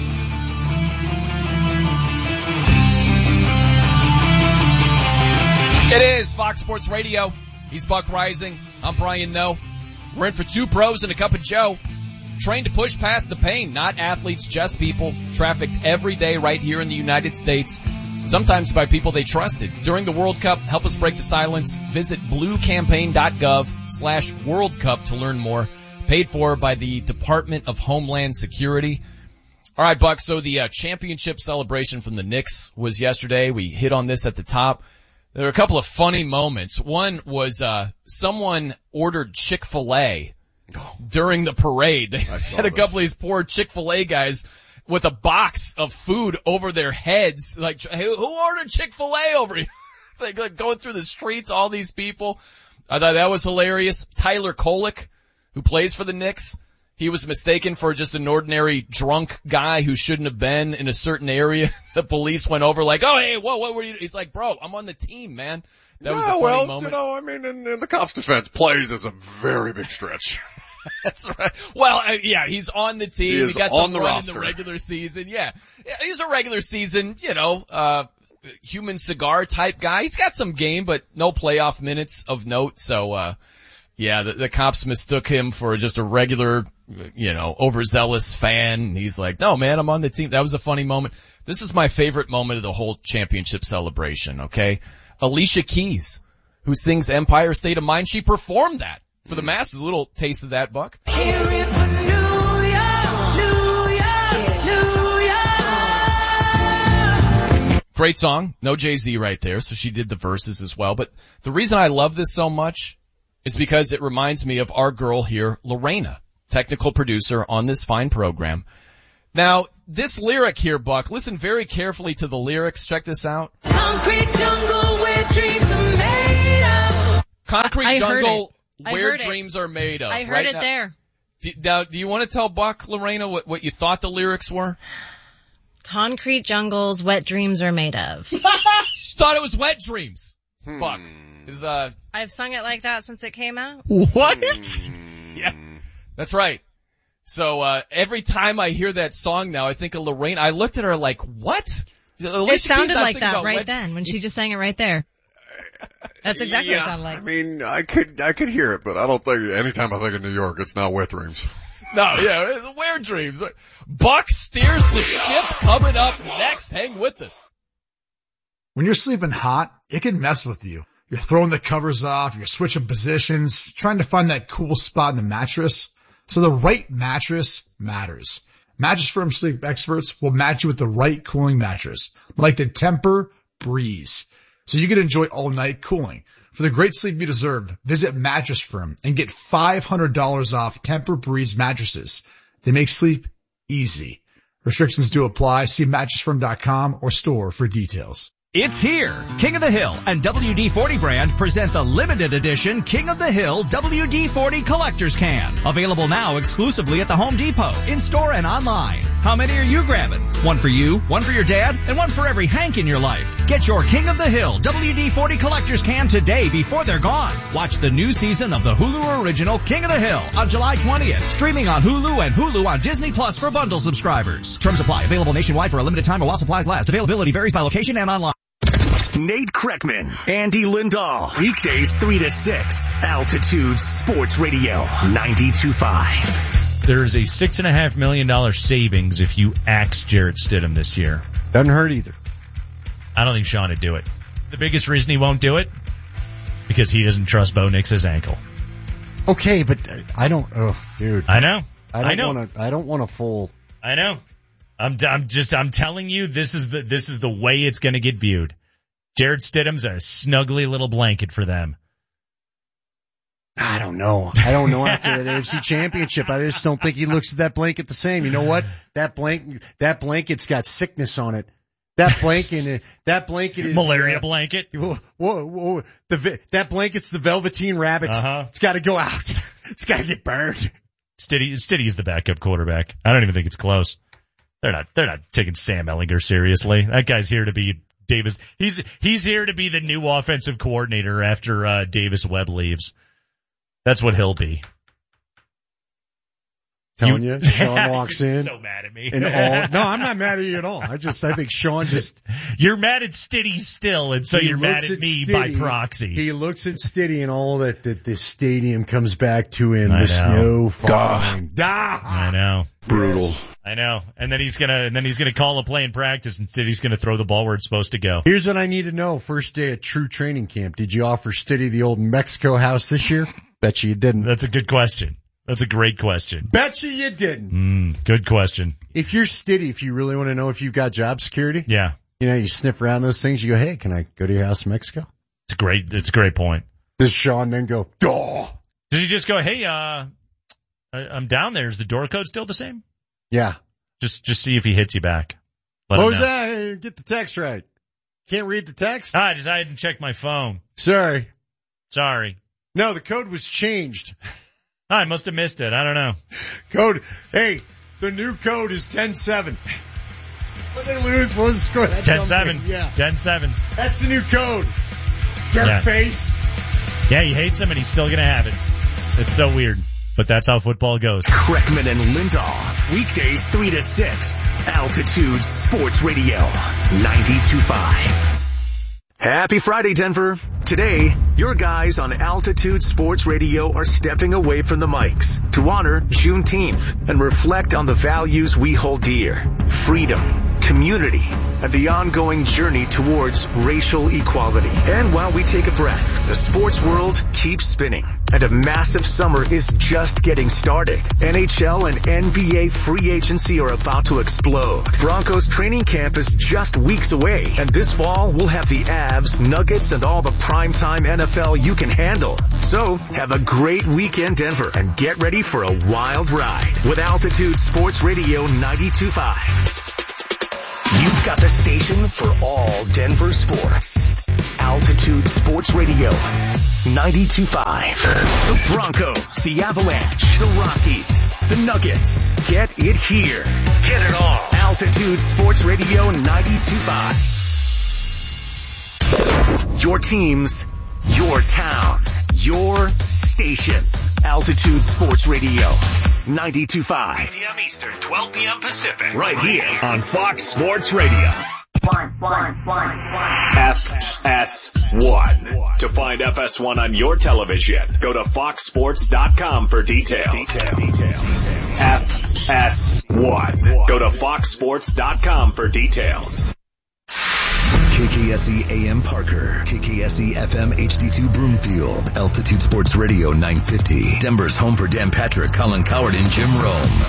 It is Fox Sports Radio. He's Buck Rising. I'm Brian Noe. We're in for 2 pros and a cup of Joe. Trained to push past the pain, not athletes, just people. Trafficked every day right here in the United States. Sometimes by people they trusted. During the World Cup, help us break the silence. Visit bluecampaign.gov/World Cup to learn more. Paid for by the Department of Homeland Security. All right, Buck. So the championship celebration from the Knicks was yesterday. We hit on this at the top. There were a couple of funny moments. One was someone ordered Chick-fil-A during the parade. They had a couple of these poor Chick-fil-A guys with a box of food over their heads. Like, hey, who ordered Chick-fil-A over here? Like going through the streets, all these people. I thought that was hilarious. Tyler Kolek, who plays for the Knicks, he was mistaken for just an ordinary drunk guy who shouldn't have been in a certain area. The police went over like, oh, hey, whoa, what were you? He's like, bro, I'm on the team, man. That was a funny moment. I mean, in the Cops' defense, plays is a very big stretch. That's right. Well, yeah, he's on the team. He got some run in the regular season. Yeah. He's a regular season, human cigar type guy. He's got some game, but no playoff minutes of note. So, the cops mistook him for just a regular overzealous fan. He's like, no man, I'm on the team. That was a funny moment. This is my favorite moment of the whole championship celebration, okay? Alicia Keys, who sings Empire State of Mind, she performed that for the masses. A little taste of that, Buck. Great song. No Jay-Z right there, so she did the verses as well. But the reason I love this so much is because it reminds me of our girl here, Lorena, technical producer on this fine program. Now, this lyric here, Buck, listen very carefully to the lyrics. Check this out. Concrete jungle where dreams are made of. Concrete jungle where dreams are made of. I heard it there. Now, do you want to tell Buck, Lorena, what you thought the lyrics were? Concrete jungles, wet dreams are made of. Just thought it was wet dreams. Buck. I've sung it like that since it came out. What? Yeah, that's right. So, every time I hear that song now, I think of Lorraine. I looked at her like, what? It sounded like that right then when she just sang it right there. That's exactly what it sounded like. I mean, I could hear it, but I don't think anytime I think of New York, it's not wet dreams. No, yeah, where dreams. Buck steers the ship coming up next. Hang with us. When you're sleeping hot, it can mess with you. You're throwing the covers off, you're switching positions, trying to find that cool spot in the mattress. So the right mattress matters. Mattress Firm sleep experts will match you with the right cooling mattress, like the Tempur-Breeze, so you can enjoy all night cooling. For the great sleep you deserve, visit Mattress Firm and get $500 off Tempur-Breeze mattresses. They make sleep easy. Restrictions do apply. See mattressfirm.com or store for details. It's here. King of the Hill and WD-40 brand present the limited edition King of the Hill WD-40 Collector's Can. Available now exclusively at the Home Depot, in-store and online. How many are you grabbing? One for you, one for your dad, and one for every Hank in your life. Get your King of the Hill WD-40 Collector's Can today before they're gone. Watch the new season of the Hulu original King of the Hill on July 20th. Streaming on Hulu and Hulu on Disney Plus for bundle subscribers. Terms apply. Available nationwide for a limited time while supplies last. Availability varies by location and online. Nate Kreckman, Andy Lindahl, weekdays 3 to 6, Altitude Sports Radio, 92.5. There's a $6.5 million savings if you axe Jarrett Stidham this year. Doesn't hurt either. I don't think Sean would do it. The biggest reason he won't do it? Because he doesn't trust Bo Nix's ankle. Okay, but I don't, dude. I know. I don't want to full. I know. I'm telling you, this is the way it's gonna get viewed. Jarrett Stidham's a snuggly little blanket for them. I don't know after that AFC Championship. I just don't think he looks at that blanket the same. You know what? That blanket's got sickness on it. That blanket is malaria blanket. Whoa. That blanket's the Velveteen Rabbit. It's got to go out. It's got to get burned. Stiddy is the backup quarterback. I don't even think it's close. They're not taking Sam Ehlinger seriously. That guy's here to be Davis. He's here to be the new offensive coordinator after Davis Webb leaves. That's what he'll be. Telling you, Sean walks in. So mad at me. No, I'm not mad at you at all. I think Sean just. You're mad at Stiddy still, and so you're mad at me by proxy. He looks at Stiddy and all that the stadium comes back to him. The snow falling. I know. Brutal. Yes. I know. And then he's gonna call a play in practice, and Stiddy's gonna throw the ball where it's supposed to go. Here's what I need to know. First day at true training camp. Did you offer Stiddy the old Mexico house this year? Bet you didn't. That's a good question. That's a great question. Bet you didn't. Good question. If you're Stiddy, if you really want to know if you've got job security, yeah, you sniff around those things. You go, hey, can I go to your house in Mexico? It's a great point. Does Sean then go, duh? Does he just go, hey, I'm down there. Is the door code still the same? Yeah. Just see if he hits you back. What was that? Get the text right. Can't read the text? I didn't check my phone. Sorry. No, the code was changed. I must have missed it. I don't know. Code. Hey, the new code is 10-7. When they lose, what was the score? 10-7. Yeah. 10-7. That's the new code. Jerk face. Yeah, he hates him and he's still going to have it. It's so weird. But that's how football goes. Kreckman and Lindahl. Weekdays 3 to 6. Altitude Sports Radio. 92.5. Happy Friday, Denver. Today, your guys on Altitude Sports Radio are stepping away from the mics to honor Juneteenth and reflect on the values we hold dear: freedom, community, and the ongoing journey towards racial equality. And while we take a breath, the sports world keeps spinning, and a massive summer is just getting started. NHL and NBA free agency are about to explode. Broncos training camp is just weeks away, and this fall we'll have the Avs, Nuggets, and all the primetime NFL you can handle. So have a great weekend, Denver, and get ready for a wild ride with Altitude Sports Radio 92.5. You've got the station for all Denver sports. Altitude Sports Radio 92.5. The Broncos, the Avalanche, the Rockies, the Nuggets. Get it here. Get it all. Altitude Sports Radio 92.5. Your teams, your town, your station. Altitude Sports Radio 92.5. 8 p.m. Eastern, 12 p.m. Pacific. Right here on Fox Sports Radio. FS1. To find FS1 on your television, go to foxsports.com for details. FS1. Go to foxsports.com for details. KKSE AM Parker, KKSE FM HD2 Broomfield, Altitude Sports Radio 950, Denver's home for Dan Patrick, Colin Coward, and Jim Rome.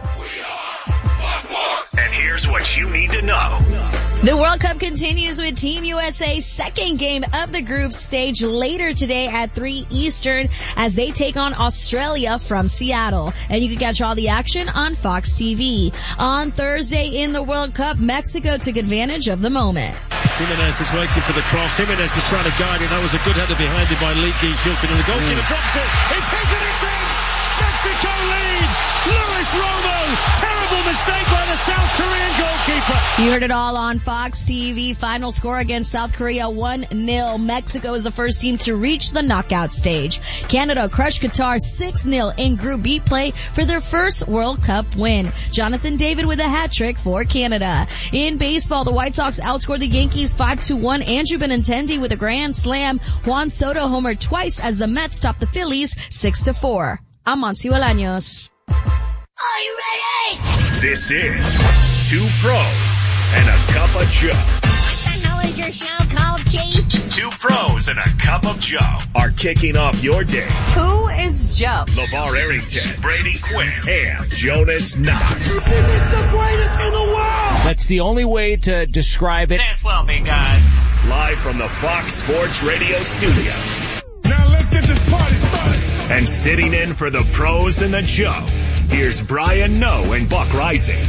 And here's what you need to know. The World Cup continues with Team USA's second game of the group stage later today at 3 Eastern as they take on Australia from Seattle. And you can catch all the action on Fox TV. On Thursday in the World Cup, Mexico took advantage of the moment. Jimenez is waiting for the cross. Jimenez was trying to guide it. That was a good header behind him by Lee Gi-Hilton. And the goalkeeper drops it. It's hit and it's in! Mexico lead! Luis Romo! Terrible mistake by the South Korean goalkeeper. You heard it all on Fox TV. Final score against South Korea 1-0. Mexico is the first team to reach the knockout stage. Canada crushed Qatar 6-0 in Group B play for their first World Cup win. Jonathan David with a hat trick for Canada. In baseball, the White Sox outscored the Yankees 5-1. Andrew Benintendi with a grand slam. Juan Soto homered twice as the Mets topped the Phillies 6-4. I'm Monty Bolaños. Are you ready? This is Two Pros and a Cup of Joe. What the hell is your show called, Chief? Two Pros and a Cup of Joe are kicking off your day. Who is Joe? LeVar Arrington, Brady Quinn, and Jonas Knox. This is the greatest in the world! That's the only way to describe it. This will be good. Live from the Fox Sports Radio studios. Now let's get this party started. And sitting in for the Pros and the Joe, here's Brian Noe and Buck Rising.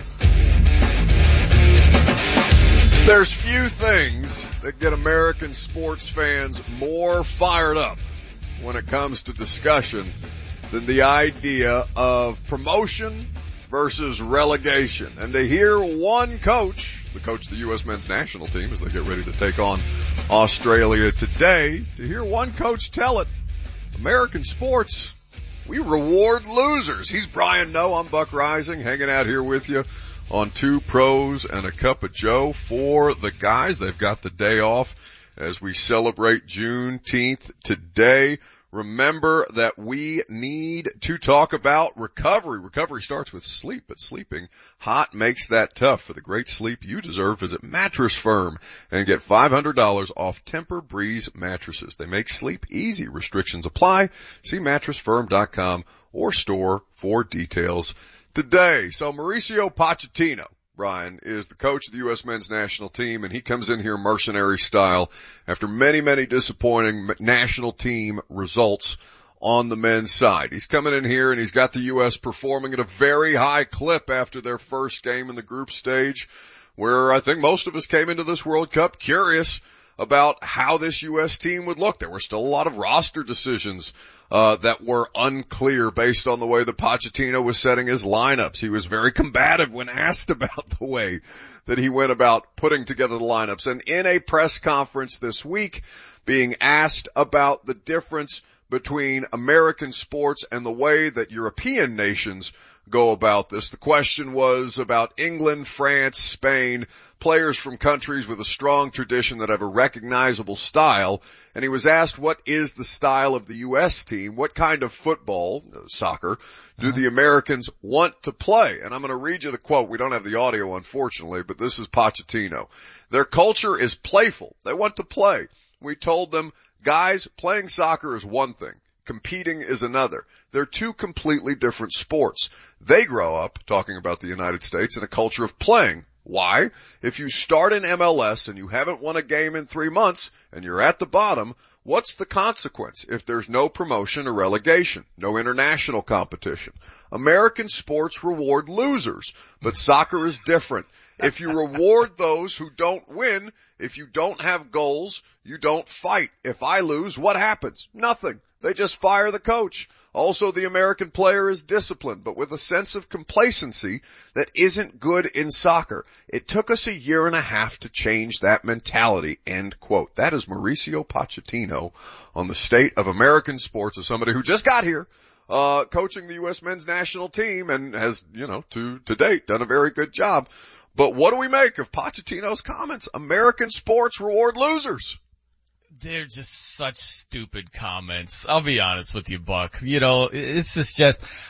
There's few things that get American sports fans more fired up when it comes to discussion than the idea of promotion versus relegation. And to hear one coach, the coach of the U.S. men's national team as they get ready to take on Australia today, to hear one coach tell it, American sports, we reward losers. He's Brian Noe. I'm Buck Rising, hanging out here with you on Two Pros and a Cup of Joe. For the guys, they've got the day off as we celebrate Juneteenth today. Remember that we need to talk about recovery. Recovery starts with sleep, but sleeping hot makes that tough. For the great sleep you deserve, visit Mattress Firm and get $500 off Tempur-Breeze mattresses. They make sleep easy. Restrictions apply. See mattressfirm.com or store for details today. So Mauricio Pochettino, Brian, is the coach of the U.S. men's national team, and he comes in here mercenary style after many, many disappointing national team results on the men's side. He's coming in here and he's got the U.S. performing at a very high clip after their first game in the group stage, where I think most of us came into this World Cup curious about how this U.S. team would look. There were still a lot of roster decisions that were unclear based on the way that Pochettino was setting his lineups. He was very combative when asked about the way that he went about putting together the lineups. And in a press conference this week, being asked about the difference between American sports and the way that European nations go about this. The question was about England, France, Spain, players from countries with a strong tradition that have a recognizable style. And he was asked, what is the style of the U.S. team? What kind of football, soccer, do the Americans want to play? And I'm going to read you the quote. We don't have the audio, unfortunately, but this is Pochettino. Their culture is playful. They want to play. We told them, guys, playing soccer is one thing. Competing is another. They're two completely different sports. They grow up, talking about the United States, in a culture of playing. Why? If you start in MLS and you haven't won a game in 3 months and you're at the bottom, what's the consequence if there's no promotion or relegation, no international competition? American sports reward losers, but soccer is different. If you reward those who don't win, if you don't have goals, you don't fight. If I lose, what happens? Nothing. They just fire the coach. Also, the American player is disciplined, but with a sense of complacency that isn't good in soccer. It took us 1.5 years to change that mentality, end quote. That is Mauricio Pochettino on the state of American sports, as somebody who just got here, coaching the U.S. men's national team and has, to date done a very good job. But what do we make of Pochettino's comments? American sports reward losers. They're just such stupid comments. I'll be honest with you, Buck. This is just,